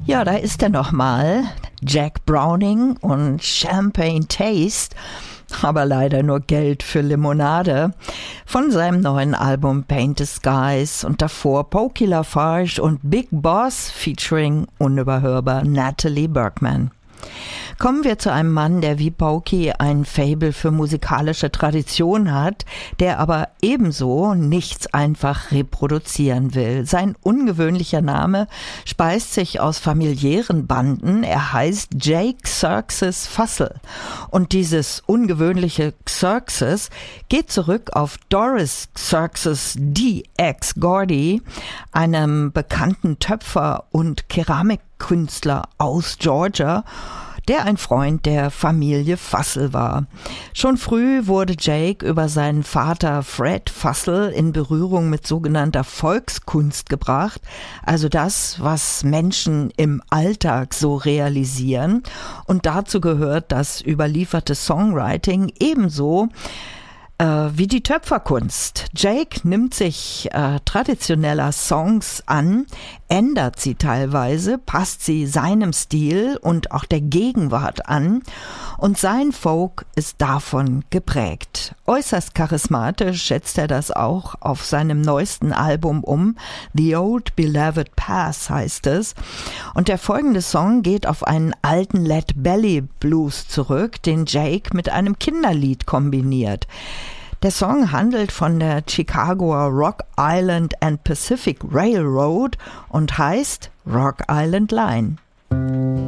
Ja, da ist er nochmal, Jack Browning und Champagne Taste, aber leider nur Geld für Limonade, von seinem neuen Album Paint the Skies und davor Pokey Lafarge und Big Boss featuring unüberhörbar Natalie Bergman. Kommen wir zu einem Mann, der wie Pokey ein Faible für musikalische Tradition hat, der aber ebenso nichts einfach reproduzieren will. Sein ungewöhnlicher Name speist sich aus familiären Banden. Er heißt Jake Xerxes Fussell. Und dieses ungewöhnliche Xerxes geht zurück auf Doris Xerxes D.X. Gordy, einem bekannten Töpfer und Keramikkünstler aus Georgia, der ein Freund der Familie Fussell war. Schon früh wurde Jake über seinen Vater Fred Fussell in Berührung mit sogenannter Volkskunst gebracht, also das, was Menschen im Alltag so realisieren. Und dazu gehört das überlieferte Songwriting ebenso wie die Töpferkunst. Jake nimmt sich traditioneller Songs an, ändert sie teilweise, passt sie seinem Stil und auch der Gegenwart an und sein Folk ist davon geprägt. Äußerst charismatisch setzt er das auch auf seinem neuesten Album um. The Old Beloved Path heißt es. Und der folgende Song geht auf einen alten Lead Belly Blues zurück, den Jake mit einem Kinderlied kombiniert. Der Song handelt von der Chicagoer Rock Island and Pacific Railroad und heißt Rock Island Line.